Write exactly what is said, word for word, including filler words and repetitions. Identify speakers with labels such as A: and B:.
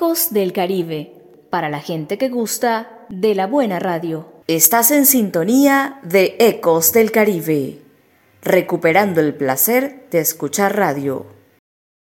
A: Ecos del Caribe, para la gente que gusta de la buena radio.
B: Estás en sintonía de Ecos del Caribe, recuperando el placer de escuchar radio.